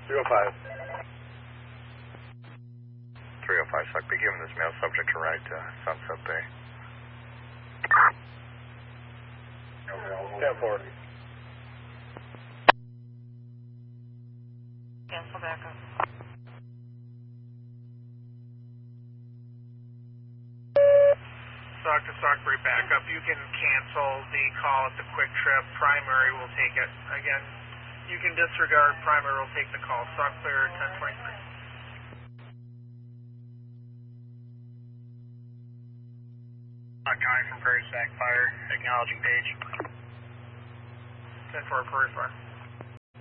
305. 305, SOC, be given this male subject to ride to Sunset Bay. 10-4. Cancel backup. SOC to SOC, brief backup. You can cancel the call at the quick trip. Primary will take it. Again, you can disregard. Primary will take the call. SOC clear 1023. Guy from Prairie Stack Fire, acknowledging page. 10-4, Prairie Fire.